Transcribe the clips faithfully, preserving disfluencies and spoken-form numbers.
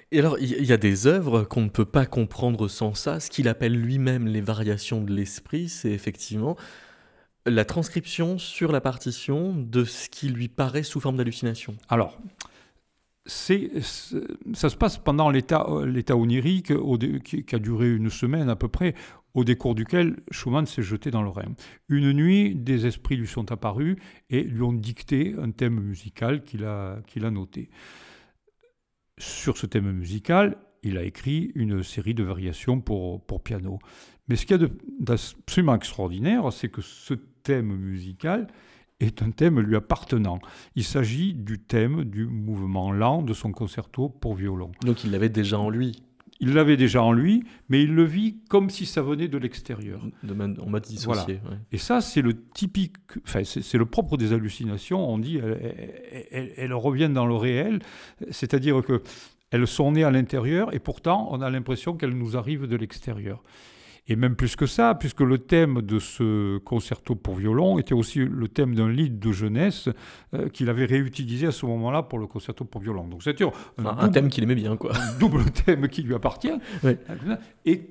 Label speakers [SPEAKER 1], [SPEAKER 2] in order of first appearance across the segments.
[SPEAKER 1] Et alors, il y il y a des œuvres qu'on ne peut pas comprendre sans ça. Ce qu'il appelle lui-même les variations de l'esprit, c'est effectivement la transcription sur la partition de ce qui lui paraît sous forme d'hallucination.
[SPEAKER 2] Alors, c'est, c'est- ça se passe pendant l'état, l'état onirique au dé- qui, qui a duré une semaine à peu près, au décours duquel Schumann s'est jeté dans le Rhin. Une nuit, des esprits lui sont apparus et lui ont dicté un thème musical qu'il a, qu'il a noté. Sur ce thème musical, il a écrit une série de variations pour, pour piano. Mais ce qu'il y a de- d'absolument extraordinaire, c'est que ce thème musical est un thème lui appartenant. Il s'agit du thème du mouvement lent de son concerto pour violon.
[SPEAKER 1] Donc il l'avait déjà en lui,
[SPEAKER 2] Il l'avait déjà en lui, mais il le vit comme si ça venait de l'extérieur.
[SPEAKER 1] de man- en mode dissocié. ouais.
[SPEAKER 2] Et ça, c'est le typique, enfin, c'est, c'est le propre des hallucinations. On dit, elles, elles- elles reviennent dans le réel, c'est-à-dire que elles sont nées à l'intérieur et pourtant, on a l'impression qu'elles nous arrivent de l'extérieur. Et même plus que ça, puisque le thème de ce concerto pour violon était aussi le thème d'un lied de jeunesse euh, qu'il avait réutilisé à ce moment-là pour le concerto pour violon. Donc c'est un,
[SPEAKER 1] Enfin, un
[SPEAKER 2] double,
[SPEAKER 1] thème qu'il aimait bien, quoi.
[SPEAKER 2] un double thème qui lui appartient.
[SPEAKER 1] Ouais.
[SPEAKER 2] Et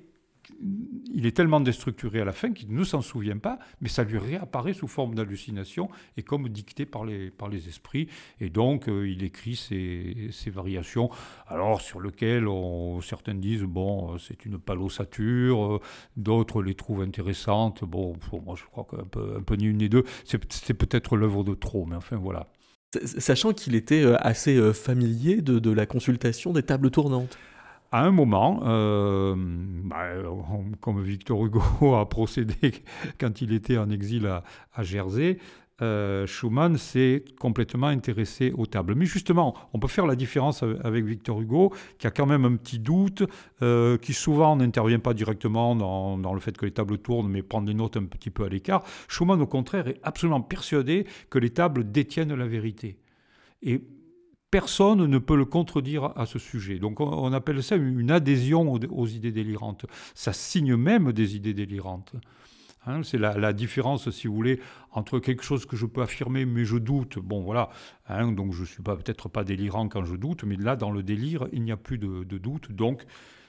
[SPEAKER 2] il est tellement déstructuré à la fin qu'il ne s'en souvient pas, mais ça lui réapparaît sous forme d'hallucination et comme dicté par les, par les esprits. Et donc, euh, il écrit ces, ces variations, alors sur lesquelles on, certains disent, bon, euh, c'est une palossature, euh, d'autres les trouvent intéressantes. Bon, pour moi, je crois qu'un peu, un peu ni une ni deux, c'est, c'est peut-être l'œuvre de trop, mais enfin, voilà.
[SPEAKER 1] S- Sachant qu'il était euh, assez euh, familier de, de la consultation des tables tournantes.
[SPEAKER 2] À un moment, euh, bah, on- comme Victor Hugo a procédé quand il était en exil à, à Jersey, euh, Schumann s'est complètement intéressé aux tables. Mais justement, on peut faire la différence avec Victor Hugo, qui a quand même un petit doute, euh, qui souvent n'intervient pas directement dans, dans le fait que les tables tournent, mais prend des notes un petit peu à l'écart. Schumann, au contraire, est absolument persuadé que les tables détiennent la vérité. Et personne ne peut le contredire à ce sujet. Donc on, on appelle ça une adhésion aux, aux idées délirantes. Ça signe même des idées délirantes. Hein, c'est la, la différence, si vous voulez, entre quelque chose que je peux affirmer, mais je doute. Bon, voilà. Hein, donc je ne suis pas, peut-être pas délirant quand je doute, mais là, dans le délire, il n'y a plus de, de doute. Donc,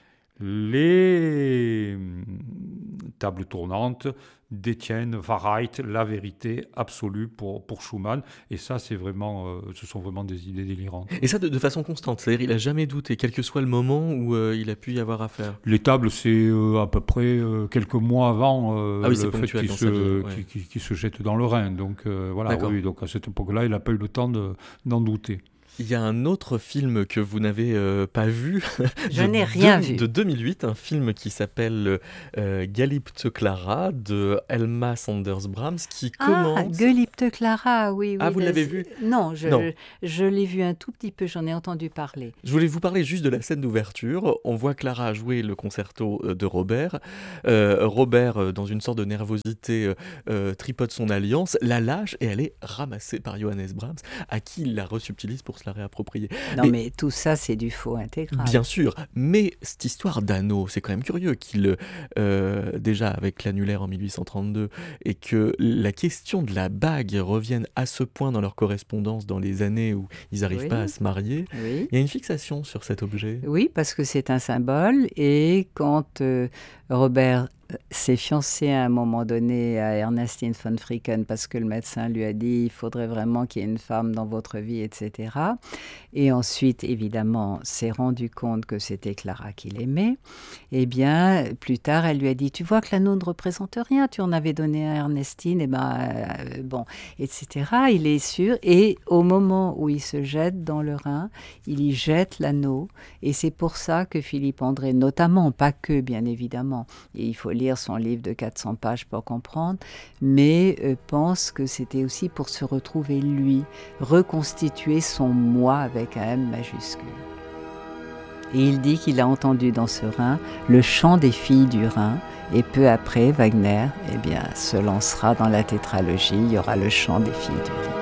[SPEAKER 2] les tables tournantes détiennent, Wahrheit, la vérité absolue pour, pour Schumann. Et ça, c'est vraiment, euh, ce sont vraiment des idées délirantes.
[SPEAKER 1] Et ça de, de façon constante, c'est-à-dire il a jamais douté, quel que soit le moment où euh, il a pu y avoir affaire.
[SPEAKER 2] Les tables, c'est euh, à peu près euh, quelques mois avant euh,
[SPEAKER 1] Ah oui, c'est
[SPEAKER 2] le fait
[SPEAKER 1] ponctuel
[SPEAKER 2] qu'il
[SPEAKER 1] dans
[SPEAKER 2] se,
[SPEAKER 1] sa vie, ouais.
[SPEAKER 2] qu'il- qu'il- qu'il se jette dans le Rhin. Donc euh, voilà,
[SPEAKER 1] D'accord.
[SPEAKER 2] oui, donc à cette époque-là, il n'a pas eu le temps de, d'en douter.
[SPEAKER 1] Il y a un autre film que vous n'avez euh, pas vu.
[SPEAKER 3] Je
[SPEAKER 1] de
[SPEAKER 3] n'ai rien
[SPEAKER 1] deux-
[SPEAKER 3] vu.
[SPEAKER 1] De deux mille huit, un film qui s'appelle euh, Geliebte Clara de Elma Sanders Brahms qui
[SPEAKER 3] Ah,
[SPEAKER 1] commence...
[SPEAKER 3] Geliebte Clara, oui, oui.
[SPEAKER 1] Ah, vous
[SPEAKER 3] ben,
[SPEAKER 1] l'avez
[SPEAKER 3] c'est-
[SPEAKER 1] vu?
[SPEAKER 3] Non, je,
[SPEAKER 1] Non.
[SPEAKER 3] je l'ai vu un tout petit peu, j'en ai entendu parler.
[SPEAKER 1] Je voulais vous parler juste de la scène d'ouverture. On voit Clara jouer le concerto euh, de Robert. Euh, Robert, euh, dans une sorte de nervosité, euh, euh, tripote son alliance, la lâche et elle est ramassée par Johannes Brahms, à qui il la resubtilise pour se la réapproprier.
[SPEAKER 3] Non,
[SPEAKER 1] Mais-
[SPEAKER 3] mais, tout ça, c'est du faux intégral.
[SPEAKER 1] Bien sûr, mais cette histoire d'anneau, c'est quand même curieux qu'il, euh, déjà avec l'annulaire en mille huit cent trente-deux, et que la question de la bague revienne à ce point dans leur correspondance dans les années où ils n'arrivent
[SPEAKER 3] Oui.
[SPEAKER 1] pas à se marier.
[SPEAKER 3] Oui.
[SPEAKER 1] Il y a une fixation sur cet objet.
[SPEAKER 3] Oui, parce que c'est un symbole. Et quand euh, Robert s'est fiancé à un moment donné à Ernestine von Fricken, parce que le médecin lui a dit il faudrait vraiment qu'il y ait une femme dans votre vie, et cetera. Et ensuite, évidemment, s'est rendu compte que c'était Clara qu'il aimait. Eh bien, plus tard, elle lui a dit tu vois que l'anneau ne représente rien, tu en avais donné à Ernestine, et ben euh, bon, et cetera. Il est sûr. Et au moment où il se jette dans le Rhin, il y jette l'anneau. Et c'est pour ça que Philippe André, notamment, pas que, bien évidemment, et il faut lire son livre de quatre cents pages pour comprendre, mais euh, pense que c'était aussi pour se retrouver lui, reconstituer son moi avec un M majuscule. Et il dit qu'il a entendu dans ce Rhin le chant des filles du Rhin, et peu après, Wagner eh bien, se lancera dans la tétralogie, il y aura le chant des filles du Rhin.